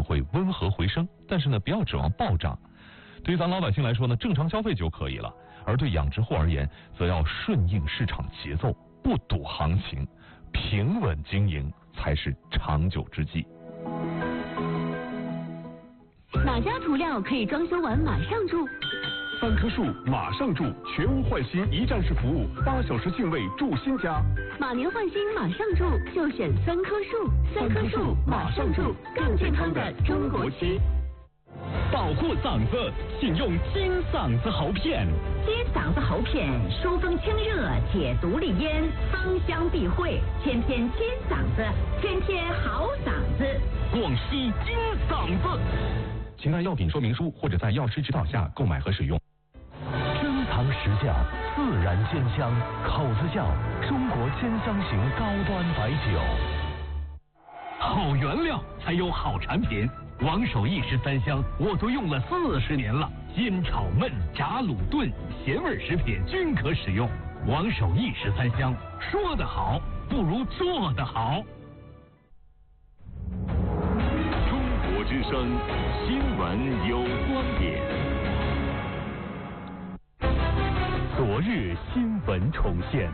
会温和回升，但是呢，不要指望暴涨。对于咱老百姓来说呢，正常消费就可以了；而对养殖户而言，则要顺应市场节奏，不赌行情，平稳经营才是长久之计。 哪家涂料可以装修完马上住？ 3棵树马上住，全屋换新一站式服务，8小时净位住新家。 马年换新马上住，就选3棵树，3棵树马上住，更健康的中国区。 保护嗓子，请用金嗓子喉片。 金嗓子喉片，疏风清热，解毒利咽，芳香避秽，天天金嗓子，天天好嗓子。 广西金嗓子。 请看药品说明书或者在药师指导下购买和使用。 珍藏实窖，自然鲜香，口子窖，中国鲜香型高端白酒。 好原料才有好产品。王守义13香，我都用了40年了，煎、炒、焖、炸、卤、炖，咸味食品均可使用。王守义13香，说得好不如做得好。 中国之声，新闻有观点。 昨日新闻重现。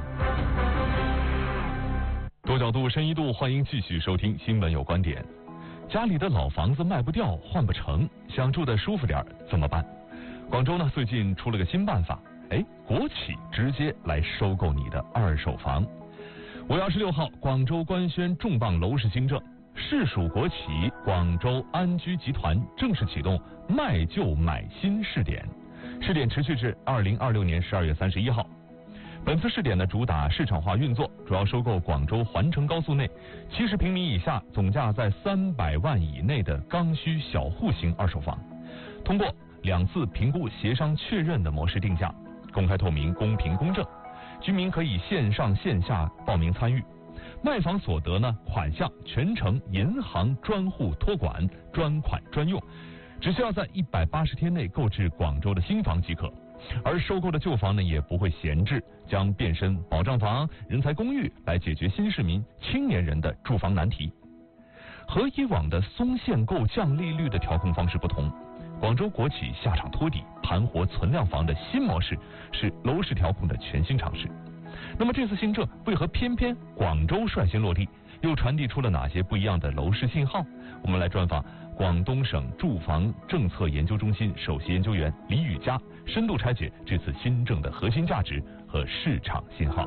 多角度、深一度，欢迎继续收听新闻有观点。家里的老房子卖不掉，换不成，想住得舒服点怎么办？广州呢最近出了个新办法，国企直接来收购你的二手房。5月26号，广州官宣重磅楼市新政，市属国企广州安居集团正式启动卖旧买新试点，试点持续至2026年12月31号。本次试点呢主打市场化运作，主要收购广州环城高速内70平米以下、总价在300万以内的刚需小户型二手房，通过2次评估协商确认的模式定价，公开透明、公平公正，居民可以线上线下报名参与。卖房所得呢款项全程银行专户托管，专款专用，只需要在180天内购置广州的新房即可。而收购的旧房呢也不会闲置，将变身保障房、人才公寓来解决新市民、青年人的住房难题。和以往的松限购、降利率的调控方式不同，广州国企下场托底、盘活存量房的新模式是楼市调控的全新尝试。那么这次新政为何偏偏广州率先落地，又传递出了哪些不一样的楼市信号？我们来专访广东省住房政策研究中心首席研究员李宇佳，深度拆解这次新政的核心价值和市场信号。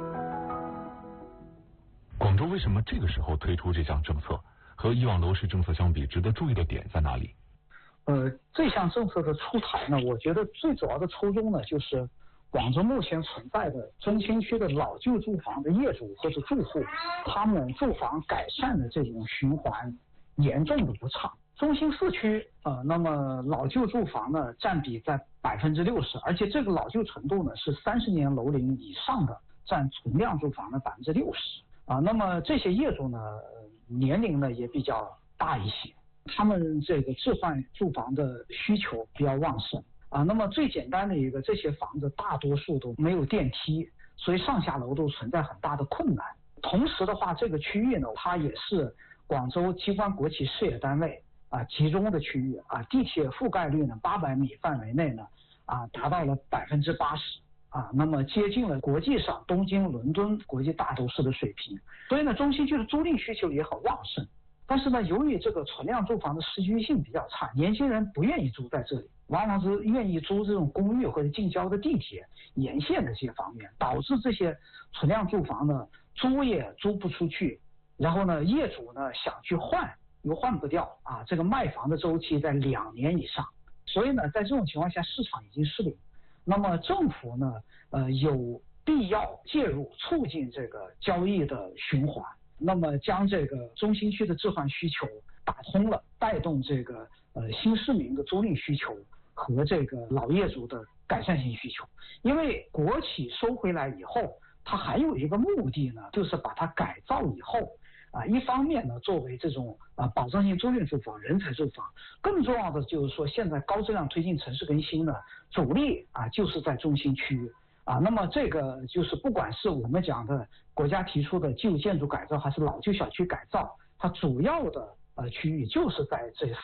广州为什么这个时候推出这项政策？和以往楼市政策相比，值得注意的点在哪里？ 这项政策的出台呢，我觉得最主要的初衷呢，就是广州目前存在的中心区的老旧住房的业主或者住户，他们住房改善的这种循环严重的不畅。中心市区那么老旧住房呢占比在60%，而且这个老旧程度呢是30年楼龄以上的占存量住房的60%那么这些业主呢年龄呢也比较大一些，他们这个置换住房的需求比较旺盛那么最简单的一个，这些房子大多数都没有电梯，所以上下楼都存在很大的困难。同时的话，这个区域呢它也是广州机关国企事业单位集中的区域地铁覆盖率呢800米范围内呢达到了80%那么接近了国际上东京、伦敦国际大都市的水平。所以呢，中心区的租赁需求也很旺盛。但是呢，由于这个存量住房的适居性比较差，年轻人不愿意租在这里，往往是愿意租这种公寓或者近郊的地铁沿线的这些方面，导致这些存量住房呢租也租不出去，然后呢业主呢想去换又换不掉这个卖房的周期在2年以上。所以呢，在这种情况下，市场已经失灵。那么政府呢有必要介入，促进这个交易的循环，那么将这个中心区的置换需求打通了，带动这个新市民的租赁需求和这个老业主的改善性需求。因为国企收回来以后，它还有一个目的呢，就是把它改造以后一方面呢作为这种保障性租赁住房、人才住房，更重要的就是说现在高质量推进城市更新呢主力就是在中心区那么这个就是不管是我们讲的国家提出的旧建筑改造还是老旧小区改造，它主要的区域就是在这